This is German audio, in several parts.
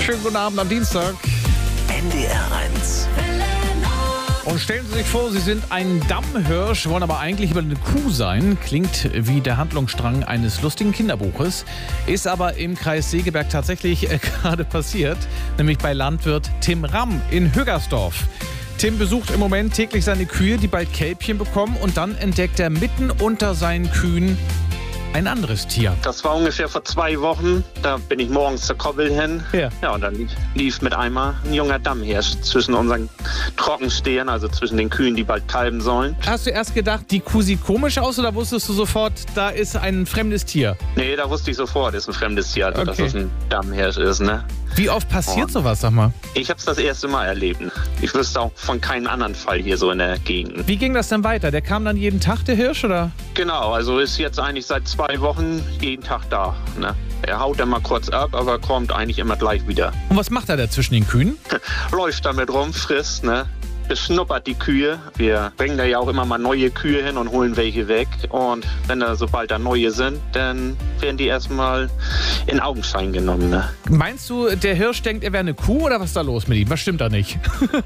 Schönen guten Abend am Dienstag. NDR 1. Und stellen Sie sich vor, Sie sind ein Dammhirsch, wollen aber eigentlich über eine Kuh sein. Klingt wie der Handlungsstrang eines lustigen Kinderbuches. Ist aber im Kreis Segeberg tatsächlich gerade passiert. Nämlich bei Landwirt Tim Ramm in Hüggersdorf. Tim besucht im Moment täglich seine Kühe, die bald Kälbchen bekommen. Und dann entdeckt er mitten unter seinen Kühen ein anderes Tier. Das war ungefähr vor 2 Wochen. Da bin ich morgens zur Koppel hin. Ja. Und dann lief mit einmal ein junger Dammhirsch zwischen unseren Trockenstehern, also zwischen den Kühen, die bald kalben sollen. Hast du erst gedacht, die Kuh sieht komisch aus oder wusstest du sofort, da ist ein fremdes Tier? Nee, da wusste ich sofort, ist ein fremdes Tier, also, dass Okay. das ein Dammhirsch ist, ne? Wie oft passiert sowas, sag mal? Ich habe es das erste Mal erlebt. Ich wüsste auch von keinem anderen Fall hier so in der Gegend. Wie ging das denn weiter? Der kam dann jeden Tag, der Hirsch, oder? Genau, also ist jetzt eigentlich seit 2 Wochen jeden Tag da, ne? Er haut dann mal kurz ab, aber kommt eigentlich immer gleich wieder. Und was macht er da zwischen den Kühen? Läuft damit rum, frisst, ne? Beschnuppert die Kühe. Wir bringen da ja auch immer mal neue Kühe hin und holen welche weg. Und wenn da sobald da neue sind, dann werden die erstmal in Augenschein genommen, ne? Meinst du, der Hirsch denkt, er wäre eine Kuh oder was ist da los mit ihm? Was stimmt da nicht?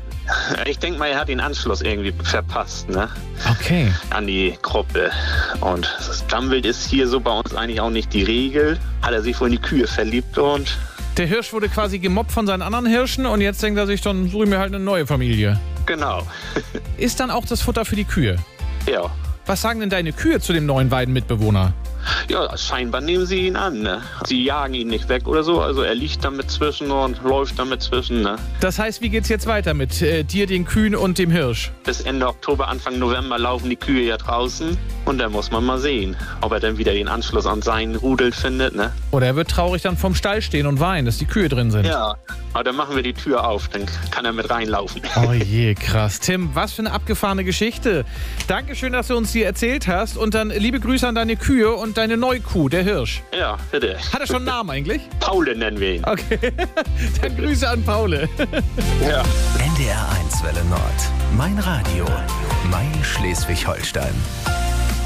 Ich denke mal, er hat den Anschluss irgendwie verpasst, ne? Okay. An die Gruppe. Und das Stammwild ist hier so bei uns eigentlich auch nicht die Regel. Hat er sich wohl in die Kühe verliebt und Der Hirsch wurde quasi gemobbt von seinen anderen Hirschen und jetzt denkt er sich, dann suche ich mir halt eine neue Familie. genau. Ist dann auch das Futter für die Kühe? Ja. Was sagen denn deine Kühe zu dem neuen Weidenmitbewohner? Ja, scheinbar nehmen sie ihn an, ne? Sie jagen ihn nicht weg oder so, also er liegt damit zwischen und läuft damit zwischen, ne? Das heißt, wie geht's jetzt weiter mit dir, den Kühen und dem Hirsch? Bis Ende Oktober, Anfang November laufen die Kühe ja draußen und dann muss man mal sehen, ob er dann wieder den Anschluss an seinen Rudel findet, ne? Oder er wird traurig dann vorm Stall stehen und weinen, dass die Kühe drin sind. Ja, aber dann machen wir die Tür auf, dann kann er mit reinlaufen. Oh je, krass. Tim, was für eine abgefahrene Geschichte. Dankeschön, dass du uns die erzählt hast und dann liebe Grüße an deine Kühe und deine Neukuh, der Hirsch. Ja, bitte. Hat er schon einen Namen eigentlich? Paule nennen wir ihn. Okay, dann Grüße an Paule. Ja. NDR 1 Welle Nord. Mein Radio. Mein Schleswig-Holstein.